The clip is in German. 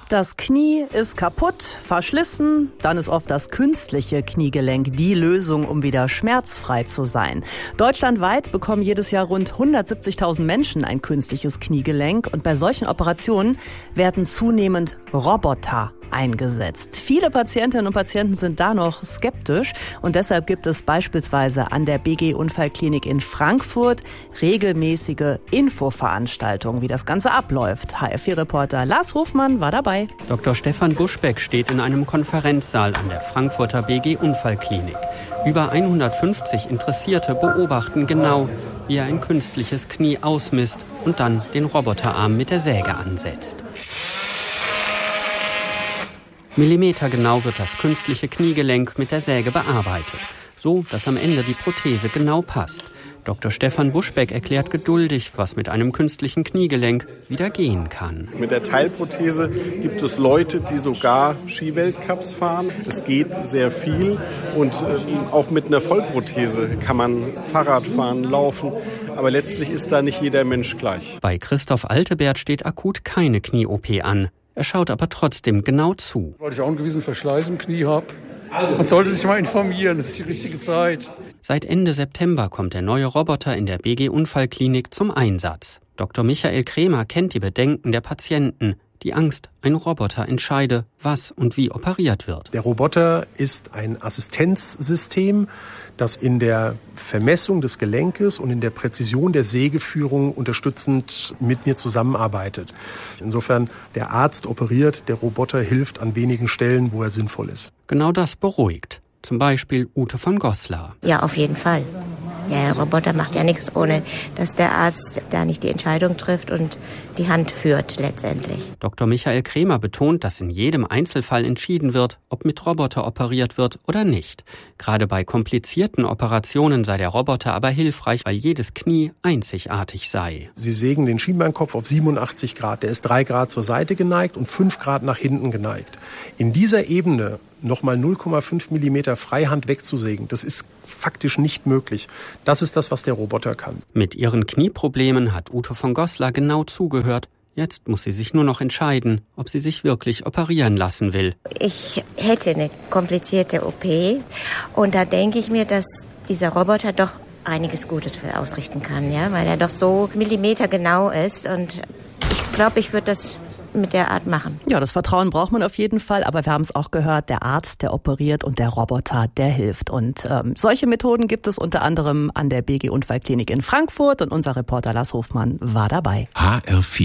Das Knie ist kaputt, verschlissen, dann ist oft das künstliche Kniegelenk die Lösung, um wieder schmerzfrei zu sein. Deutschlandweit bekommen jedes Jahr rund 170.000 Menschen ein künstliches Kniegelenk und bei solchen Operationen werden zunehmend Roboter eingesetzt. Viele Patientinnen und Patienten sind da noch skeptisch und deshalb gibt es beispielsweise an der BG Unfallklinik in Frankfurt regelmäßige Infoveranstaltungen, wie das Ganze abläuft. HFI-Reporter Lars Hofmann war dabei. Dr. Stefan Buschbeck steht in einem Konferenzsaal an der Frankfurter BG Unfallklinik. Über 150 Interessierte beobachten genau, wie er ein künstliches Knie ausmisst und dann den Roboterarm mit der Säge ansetzt. Millimetergenau wird das künstliche Kniegelenk mit der Säge bearbeitet, so dass am Ende die Prothese genau passt. Dr. Stefan Buschbeck erklärt geduldig, was mit einem künstlichen Kniegelenk wieder gehen kann. Mit der Teilprothese gibt es Leute, die sogar Skiweltcups fahren. Es geht sehr viel und auch mit einer Vollprothese kann man Fahrrad fahren, laufen. Aber letztlich ist da nicht jeder Mensch gleich. Bei Christoph Altebert steht akut keine Knie-OP an. Er schaut aber trotzdem genau zu. Weil ich auch einen gewissen Verschleiß im Knie habe. Man sollte sich mal informieren, das ist die richtige Zeit. Seit Ende September kommt der neue Roboter in der BG Unfallklinik zum Einsatz. Dr. Michael Kremer kennt die Bedenken der Patienten. Die Angst, ein Roboter entscheide, was und wie operiert wird. Der Roboter ist ein Assistenzsystem, das in der Vermessung des Gelenkes und in der Präzision der Sägeführung unterstützend mit mir zusammenarbeitet. Insofern, der Arzt operiert, der Roboter hilft an wenigen Stellen, wo er sinnvoll ist. Genau das beruhigt. Zum Beispiel Ute von Goslar. Ja, auf jeden Fall. Ja, der Roboter macht ja nichts, ohne dass der Arzt da nicht die Entscheidung trifft und die Hand führt letztendlich. Dr. Michael Kremer betont, dass in jedem Einzelfall entschieden wird, ob mit Roboter operiert wird oder nicht. Gerade bei komplizierten Operationen sei der Roboter aber hilfreich, weil jedes Knie einzigartig sei. Sie sägen den Schienbeinkopf auf 87 Grad. Der ist 3 Grad zur Seite geneigt und 5 Grad nach hinten geneigt. In dieser Ebene nochmal 0,5 Millimeter Freihand wegzusägen, das ist faktisch nicht möglich. Das ist das, was der Roboter kann. Mit ihren Knieproblemen hat Ute von Goslar genau zugehört. Jetzt muss sie sich nur noch entscheiden, ob sie sich wirklich operieren lassen will. Ich hätte eine komplizierte OP und da denke ich mir, dass dieser Roboter doch einiges Gutes für ausrichten kann, ja, weil er doch so millimetergenau ist und ich glaube, ich würde das mit der Art machen. Ja, das Vertrauen braucht man auf jeden Fall, aber wir haben es auch gehört, der Arzt, der operiert und der Roboter, der hilft. Und solche Methoden gibt es unter anderem an der BG Unfallklinik in Frankfurt und unser Reporter Lars Hofmann war dabei. HR4